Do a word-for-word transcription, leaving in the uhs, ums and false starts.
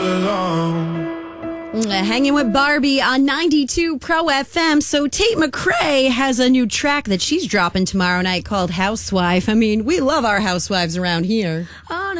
alone. Hanging with Barbie on ninety-two Pro F M. So Tate McRae has a new track that she's dropping tomorrow night called Housewife. I mean, we love our housewives around here.